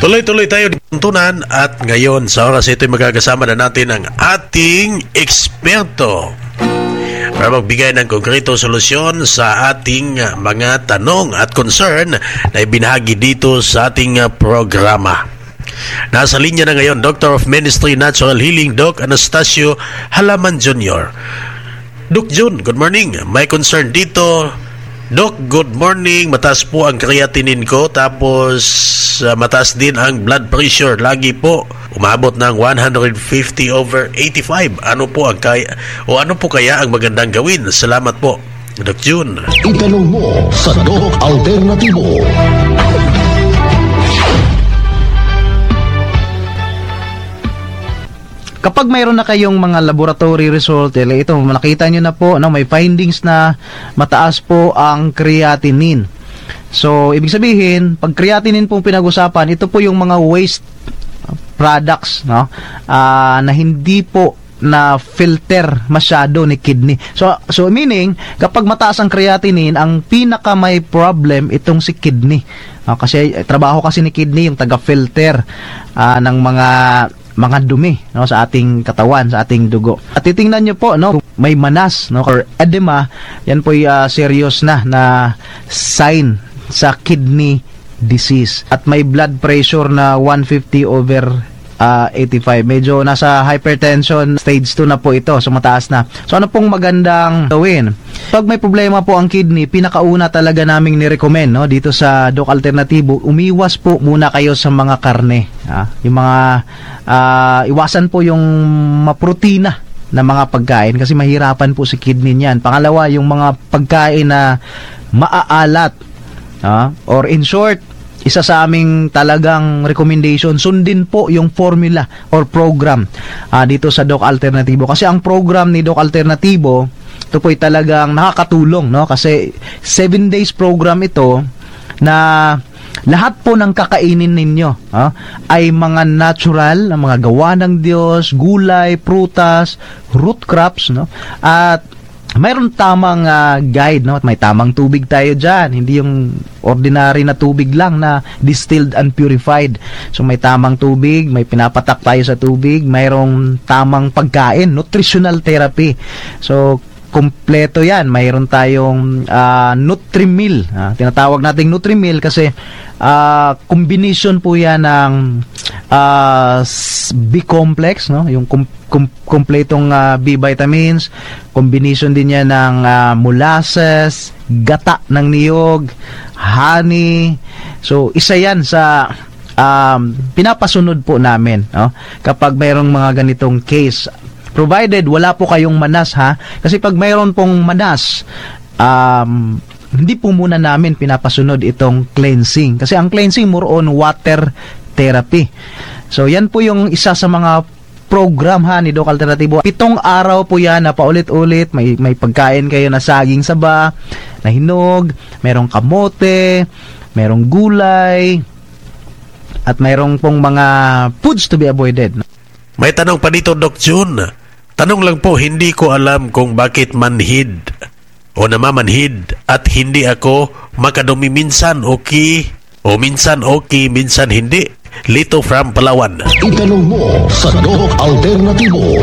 Tuloy-tuloy tayo tuntunan at ngayon sa oras ito'y magkakasama na natin ang ating eksperto para magbigay ng konkretong solusyon sa ating mga tanong at concern na ibinahagi dito sa ating programa. Nasa linya na ngayon, Doctor of Ministry Natural Healing, Doc Anastasio Halaman Jr. Doc Jun, good morning. May concern dito. Doc, good morning. Mataas po ang creatinine ko, tapos mataas din ang blood pressure. Lagi po umabot ng 150/85. Ano po kaya ang magandang gawin? Salamat po, Doc Jun. Itanong mo sa Doc Alternatibo. Kapag mayroon na kayong mga laboratory result, ito, nakita nyo na po, may findings na mataas po ang creatinine. So, ibig sabihin, pag creatinine pong pinag-usapan, ito po yung mga waste products, na hindi po na filter masyado ni kidney. So meaning, kapag mataas ang creatinine, ang pinaka may problem itong si kidney. Kasi trabaho kasi ni kidney yung taga-filter ng mga dumi sa ating katawan, sa ating dugo. At titingnan nyo po, may manas or edema, yan po serious na sign sa kidney disease. At may blood pressure na 150/85. Medyo nasa hypertension stage 2 na po ito, so mataas na. So ano pong magandang gawin? Pag may problema po ang kidney, pinakauna talaga naming ni-recommend dito sa Doc Alternatibo, umiwas po muna kayo sa mga karne. Yung mga iwasan po yung maprotina na mga pagkain kasi mahirapan po si kidney niyan. Pangalawa, yung mga pagkain na maaalat. Or in short, isa sa aming talagang recommendation, sundin po yung formula or program dito sa Doc Alternatibo. Kasi ang program ni Doc Alternatibo, ito po'y talagang nakakatulong, kasi 7 days program ito na lahat po ng kakainin ninyo ay mga natural, mga gawa ng Diyos, gulay, prutas, root crops, at mayroon tamang guide, may tamang tubig tayo dyan, hindi yung ordinary na tubig lang na distilled and purified. So may tamang tubig, may pinapatak tayo sa tubig, mayroong tamang pagkain, nutritional therapy. So kompleto yan. Mayroon tayong Nutrimil. Tinatawag nating Nutrimil kasi combination po yan ng B-complex, yung kompletong B vitamins. Combination din yan ng molasses, gata ng niyog, honey. So isa yan sa pinapasunod po namin kapag mayroong mga ganitong case. Provided wala po kayong manas, kasi pag mayroon pong manas, hindi po muna namin pinapasunod itong cleansing. Kasi ang cleansing more on water therapy. So yan po yung isa sa mga program ni Doc Alternatibo. 7 araw po yan na paulit-ulit. May pagkain kayo na saging saba, na hinog, merong kamote, merong gulay, at mayroong pong mga foods to be avoided. May tanong pa dito, Doc Jun. Tanong lang po, hindi ko alam kung bakit manhid o namamanhid at hindi ako makadumi, minsan okay o minsan okay, minsan hindi. Lito from Palawan. Itanong mo sa Doc Alternatibo.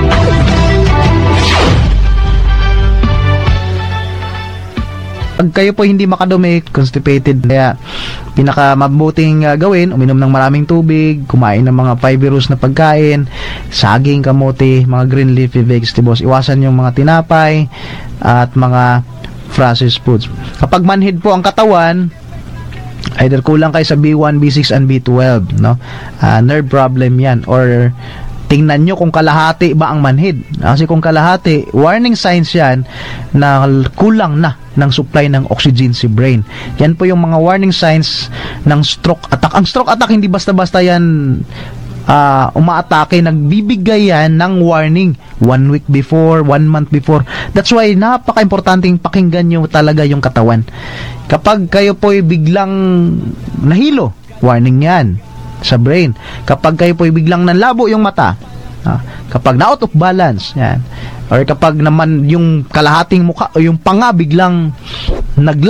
Pag kayo po hindi makadumi, constipated, kaya pinakamabuting gawin, uminom ng maraming tubig, kumain ng mga fibrous na pagkain, saging, kamote, mga green leafy vegetables, iwasan yung mga tinapay at mga processed foods. Kapag manhid po ang katawan, either kulang kayo sa B1, B6, and B12, nerve problem yan, or tingnan nyo kung kalahati ba ang manhid. Kasi kung kalahati, warning signs yan na kulang na ng supply ng oxygen si brain. Yan po yung mga warning signs ng stroke attack. Ang stroke attack, hindi basta-basta yan umaatake, nagbibigay yan ng warning 1 week before, 1 month before. That's why napaka-importanting pakinggan nyo talaga yung katawan. Kapag kayo po'y biglang nahilo, warning yan sa brain. Kapag kayo po'y biglang nanlabo yung mata, kapag na-out of balance, yan, or kapag naman yung kalahating mukha o yung panga biglang naglock,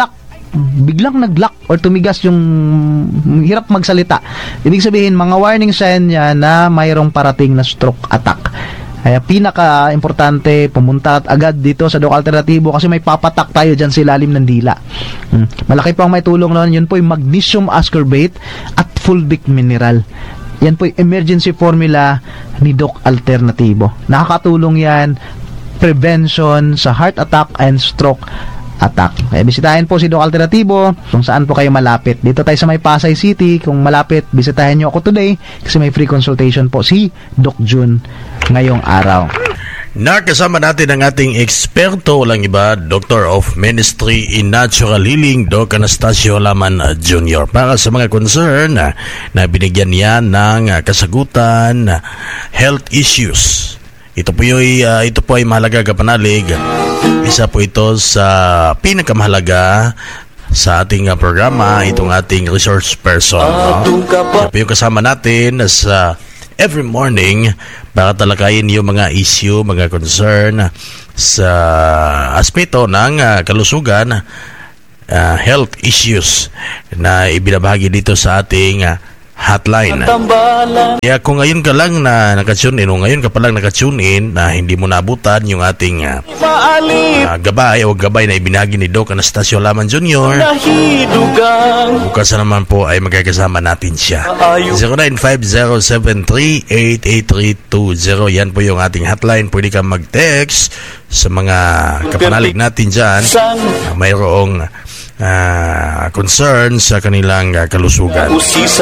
biglang nag-lock or tumigas yung hirap magsalita. Ibig sabihin, mga warning sign niya na mayroong parating na stroke attack. Kaya pinaka-importante, pumunta agad dito sa Doc Alternatibo kasi may papatak tayo dyan sa ilalim ng dila. Malaki po ang may tulong noon. Yun po yung magnesium ascorbate at fulvic mineral. Yan po yung emergency formula ni Doc Alternatibo. Nakakatulong yan, prevention sa heart attack and stroke attack. Kaya bisitahin po si Doc Alternatibo kung saan po kayo malapit. Dito tayo sa may Pasay City. Kung malapit, bisitahin nyo ako today kasi may free consultation po si Doc June ngayong araw. Nakasama natin ang ating eksperto, walang iba, Doctor of Ministry in Natural Healing, Doc Anastasio Laman Jr. Para sa mga concern na binigyan niya ng kasagutan, health issues. Ito po ay mahalaga kapanalig. Isa po ito sa pinakamahalaga sa ating programa, itong ating resource person. Ito po yung kasama natin sa every morning para talakayin yung mga issue, mga concern sa aspeto ng kalusugan, health issues na ibinabahagi dito sa ating hotline. Kaya kung ngayon ka lang na nakatune in o ngayon ka pa lang nakatune in na hindi mo naabutan yung ating gabay na ibinahagi ni Doc Anastasio Laman Jr., bukas na naman po ay magkakasama natin siya. 0950738832. Yan po yung ating hotline. Pwede ka mag-text sa mga kapanalig natin dyan na mayroong concern sa kanilang kalusugan.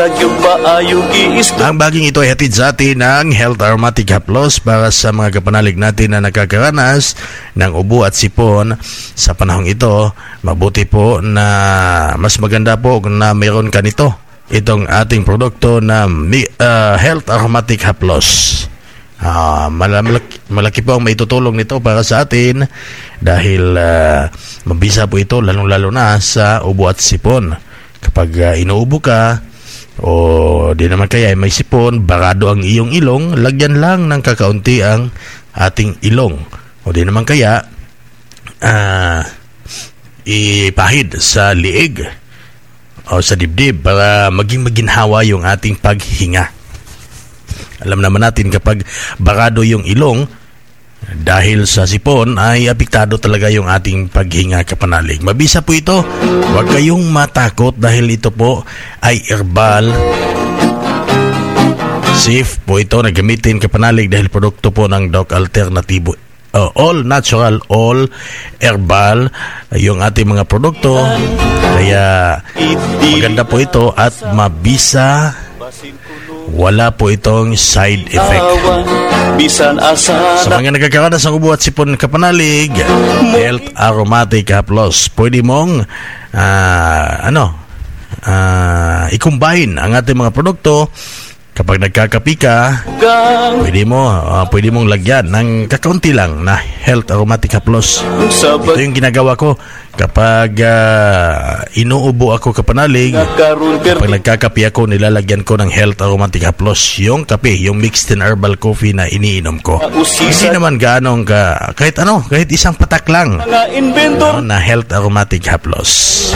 Ang baging ito ay hatid sa atin ng Health Aromatic Haplos para sa mga kapanalig natin na nakakaranas ng ubo at sipon sa panahong ito. Mabuti po na mas maganda po na mayroon ka nito, itong ating produkto na Health Aromatic Haplos. Malaki po ang maitutulong nito para sa atin dahil mabisa po ito lalong-lalo na sa ubo at sipon. Kapag inuubo ka o di naman kaya may sipon, barado ang iyong ilong, lagyan lang ng kakaunti ang ating ilong. O di naman kaya ipahid sa liig o sa dibdib para maging maginhawa yung ating paghinga. Alam naman natin kapag barado yung ilong dahil sa sipon ay apektado talaga yung ating paghinga kapanalig. Mabisa po ito. Huwag kayong matakot dahil ito po ay herbal. Safe po ito na gamitin kapanalig dahil produkto po ng Doc Alternatibo. All natural, all herbal yung ating mga produkto. Kaya maganda po ito at mabisa. Wala po itong side effect. Sa mga nagkakaranas ng ubo at sipon kapanalig, Health Aromatic Haplos, pwede mong i-combine ang ating mga produkto. Kapag nagkakapi ka, pwede mong lagyan ng kakaunti lang na Health Aromatic Haplos. Ito yung ginagawa ko kapag inuubo ako kapanalig. Kapag nagkakapi ako, nilalagyan ko ng Health Aromatic Haplos. Yung kape, yung mixed in herbal coffee na iniinom ko. Hindi naman ganong kahit isang patak lang na Health Aromatic Haplos.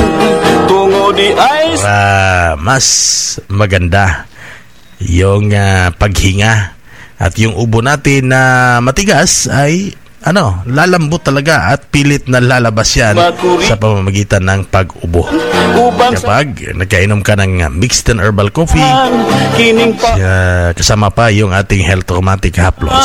Para mas maganda yung paghinga at yung ubo natin na matigas ay lalambot talaga at pilit na lalabas yan sa pamamagitan ng pag-ubo. Kapag nagkainom ka ng mixed and herbal coffee, kasama pa yung ating Health Aromatic Haplos.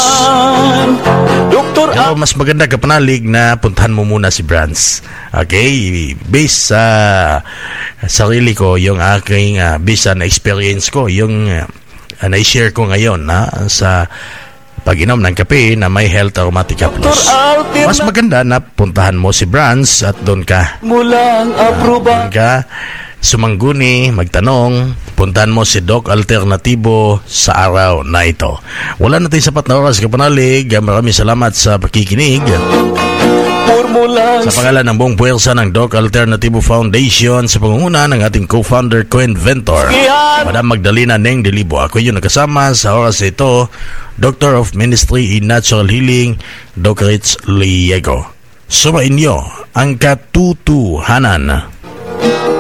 Pero mas maganda kapanalig na puntahan mo muna si Brands. Okay? Based sa sarili ko, yung aking based na experience ko, yung na-share ko ngayon sa pag-inom ng kape na may Health Aromatic Haplos. Mas maganda na puntahan mo si Brands at doon ka sumangguni, magtanong, puntahan mo si Doc Alternatibo sa araw na ito. Wala natin sapat na oras kapanalig. Maraming salamat sa pakikinig. Sa pangalan ng buong puwersa ng Doc Alternatibo Foundation, sa pangunguna ng ating co-founder, co-inventor, Madam Magdalena Neng Delibo, ako yung nakasama sa oras ito, Doctor of Ministry in Natural Healing, Doc Rich Liego. Sumainyo ang katutuhanan.